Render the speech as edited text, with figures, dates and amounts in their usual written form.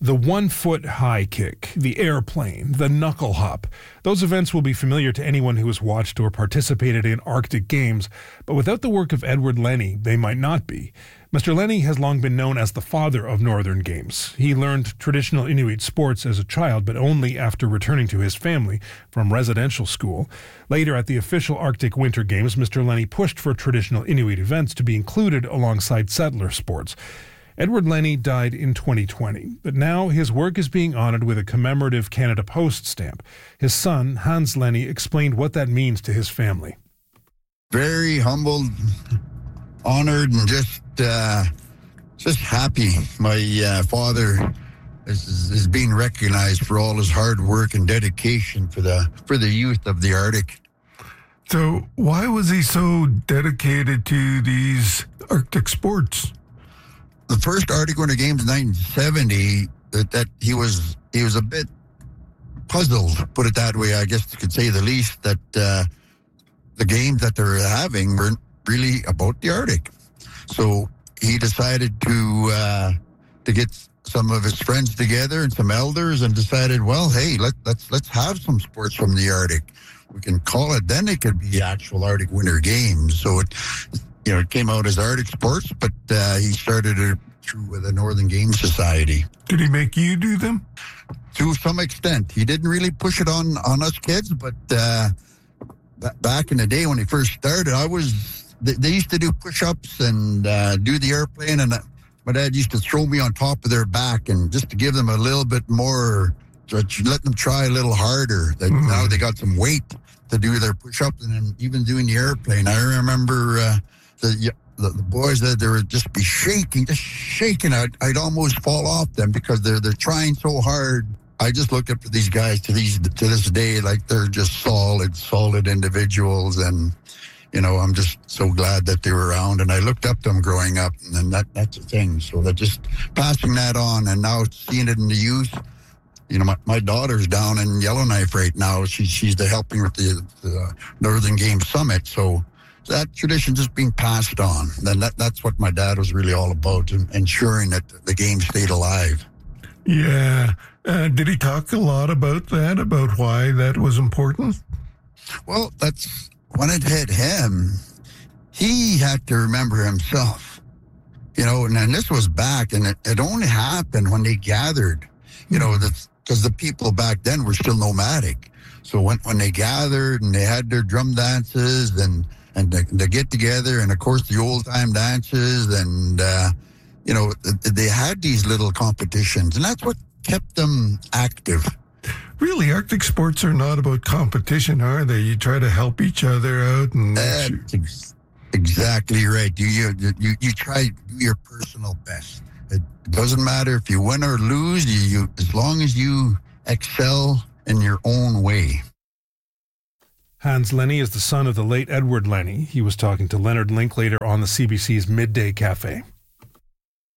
The 1-foot high kick, the airplane, the knuckle hop. Those events will be familiar to anyone who has watched or participated in Arctic Games, but without the work of Edward Lenny, they might not be. Mr. Lenny has long been known as the father of Northern Games. He learned traditional Inuit sports as a child, but only after returning to his family from residential school. Later, at the official Arctic Winter Games, Mr. Lenny pushed for traditional Inuit events to be included alongside settler sports. Edward Lenny died in 2020, but now his work is being honored with a commemorative Canada Post stamp. His son, Hans Lenny, explained what that means to his family. Very humbled, honored, and just happy. My father is being recognized for all his hard work and dedication for the youth of the Arctic. So why was he so dedicated to these Arctic sports? The first Arctic Winter Games in 1970, that he was a bit puzzled, put it that way, I guess you could say the least, that the games that they're having weren't really about the Arctic. So he decided to get some of his friends together and some elders and decided, well, hey, let's have some sports from the Arctic. We can call it, then it could be actual Arctic Winter Games. So it came out as Arctic Sports, but he started it through the Northern Games Society. Did he make you do them? To some extent. He didn't really push it on us kids, but back in the day when he first started, they used to do push-ups and do the airplane, and my dad used to throw me on top of their back and just to give them a little bit more, let them try a little harder. Now they got some weight to do their push-ups and then even doing the airplane. I remember the boys that they would just be shaking. I'd almost fall off them because they're trying so hard. I just look up to these guys to this day like they're just solid individuals, and I'm just so glad that they were around. And I looked up to them growing up, and then that's the thing. So they're just passing that on, and now seeing it in the youth. My daughter's down in Yellowknife right now. She's helping with the Northern Games Summit. So that tradition just being passed on. Then that's what my dad was really all about, ensuring that the game stayed alive. Yeah. Did he talk a lot about that, about why that was important? Well, that's when it hit him. He had to remember himself, and then this was back, and it only happened when they gathered, because the people back then were still nomadic. So when they gathered and they had their drum dances and they get together, and of course the old time dances, and they had these little competitions, and that's what kept them active. Really, Arctic sports are not about competition, are they? You try to help each other out, and exactly right. You try to do your personal best. It doesn't matter if you win or lose. You as long as you excel in your own way. Hans Lenny is the son of the late Edward Lenny. He was talking to Leonard Linklater on the CBC's Midday Cafe.